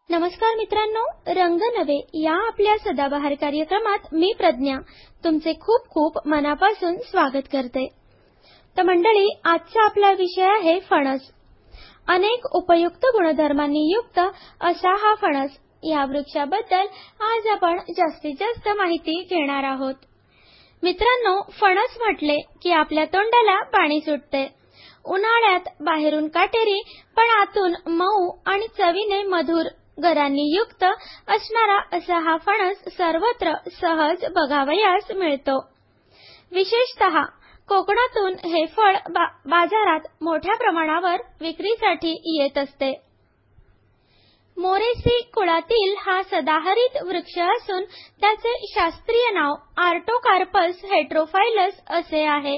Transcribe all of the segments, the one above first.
नमस्कार मित्रांनो, रंग नवे या आपल्या सदाबहार कार्यक्रमात मी प्रज्ञा तुमचे खूप खूप मनापासून स्वागत करते। तर मंडळी, आजचा आपला विषय आहे फणस। अनेक उपयुक्त गुणधर्मांनी युक्त असा हा फणस। या वृक्षाबद्दल आज आपण जास्तीत जास्त माहिती घेणार आहोत। मित्रांनो, फणस म्हटले की आपल्या तोंडाला पाणी सुटते। उन्हाळ्यात बाहेरून काटेरी पण आतून मऊ आणि चवीने मधुर गरांनी युक्त असणारा असा हा फणस सर्वत्र सहज बघावयास मिळतो। विशेषतः कोकणातून हे फळ बाजारात मोठ्या प्रमाणावर विक्रीसाठी येत असते। मोरेसी कुळातील हा सदाहरित वृक्ष असून त्याचे शास्त्रीय नाव आर्टोकार्पस हेटेरोफाइलस असे आहे।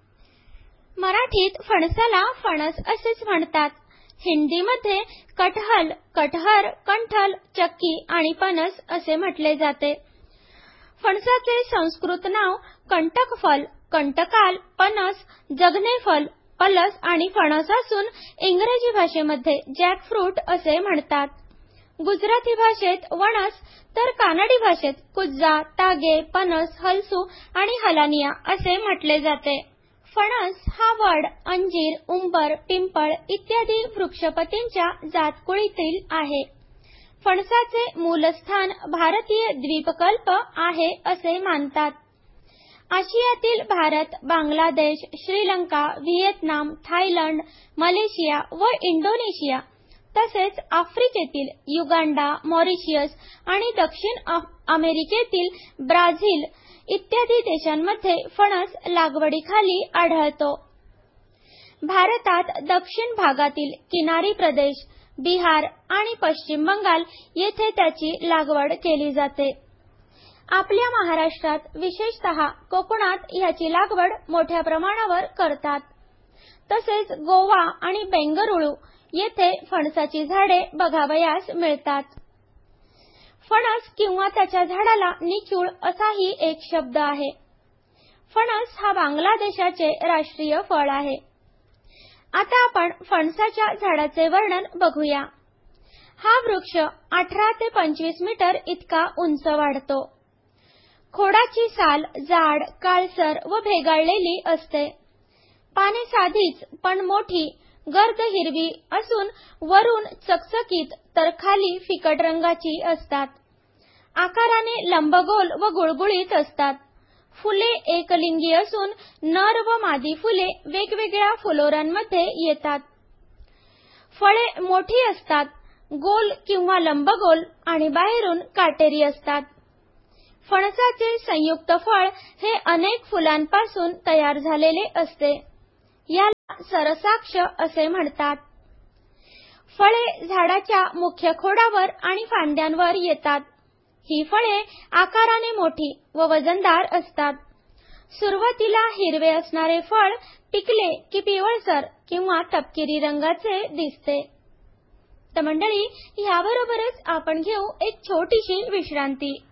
मराठीत फणसाला फणस असेच म्हणतात। हिंदीमध्ये कटहल, कटहर, कंठल, चक्की आणि पनस असे म्हटले जाते। फणसाचे संस्कृत नाव कंटकफल, कंटकाल, पनस, जगनेफल, पलस आणि फणस असून इंग्रजी भाषेमध्ये जॅकफ्रूट असे म्हणतात। गुजराती भाषेत वणस तर कानडी भाषेत कुज्जा, तागे, पनस, हलसू आणि हलानिया असे म्हटले जाते। फणस हा वड, अंजीर, उंबर, पिंपळ इत्यादी वृक्षपतींच्या जातकुळीतील आहे। फणसाचे मूलस्थान भारतीय द्वीपकल्प आहे असे मानतात। आशियातील Bharat, Bangladesh, Sri Lanka, Vietnam, Thailand, Malaysia व इंडोनेशिया तसेच आफ्रिकेतील युगांडा, मॉरिशस आणि दक्षिण अमेरिकेतील ब्राझील इत्यादी देशांमध्ये फणस लागवडीखाली आढळतो। भारतात दक्षिण भागातील किनारी प्रदेश, बिहार आणि पश्चिम बंगाल येथे त्याची लागवड केली जाते। आपल्या महाराष्ट्रात विशेषतः कोकणात याची लागवड मोठ्या प्रमाणावर करतात। तसेच गोवा आणि बेंगळुरू येथे फणसाची झाडे बघावयास मिळतात। फणस किंवा त्याच्या झाडाला निचूळ असाही एक शब्द आहे। फणस हा बांगलादेशाचे राष्ट्रीय फळ आहे। आता आपण फणसाच्या झाडाचे वर्णन बघूया। हा वृक्ष 18 ते 25 मीटर इतका उंच वाढतो। खोडाची साल जाड, काळसर व भेगाळलेली असते। पाने साधीच पण मोठी गर्द हिरवी असून वरून चकचकीत तर खाली फिकट रंगाची असतात। आकाराने लंबगोल व गुळगुळीत असतात। फुले एकलिंगी असून नर व मादी फुले वेगवेगळ्या फुलोऱ्यांमध्ये येतात। फळे मोठी असतात, गोल किंवा लंबगोल आणि बाहेरून काटेरी असतात। फणसाचे संयुक्त फळ हे अनेक फुलांपासून तयार झालेले असते। याला सरसाक्ष असे म्हणतात। फळे झाडाच्या मुख्य खोडावर आणि फांद्यांवर येतात। ही फळे आकाराने मोठी व वजनदार असतात। सुरुवातीला हिरवे असणारे फळ पिकले की पिवळसर किंवा तपकिरी रंगाचे दिसते। तर मंडळी, याबरोबरच आपण घेऊ एक छोटीशी विश्रांती।